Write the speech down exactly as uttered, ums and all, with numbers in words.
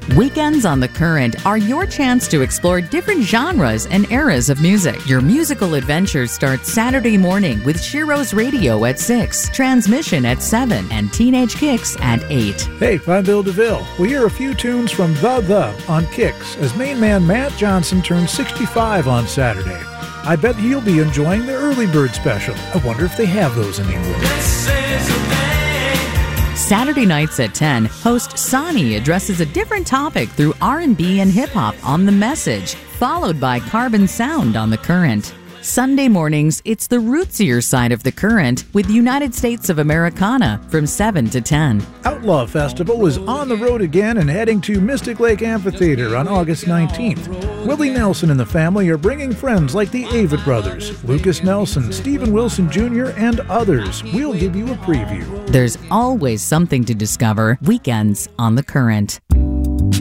Weekends on the Current are your chance to explore different genres and eras of music. Your musical adventures start Saturday morning with Shiro's Radio at six, Transmission at seven, and Teenage Kicks at eight. Hey, I'm Bill DeVille. We'll hear a few tunes from The The on Kicks as main man Matt Johnson turns sixty-five on Saturday. I bet he'll be enjoying the Early Bird Special. I wonder if they have those in England. Saturday nights at ten, host Sonny addresses a different topic through R and B and hip-hop on The Message, followed by Carbon Sound on The Current. Sunday mornings, it's the rootsier side of The Current with United States of Americana from seven to ten. Outlaw Festival is on the road again and heading to Mystic Lake Amphitheater on August nineteenth. Willie Nelson and the family are bringing friends like the Avett Brothers, Lucas Nelson, Stephen Wilson Junior, and others. We'll give you a preview. There's always something to discover. Weekends on The Current.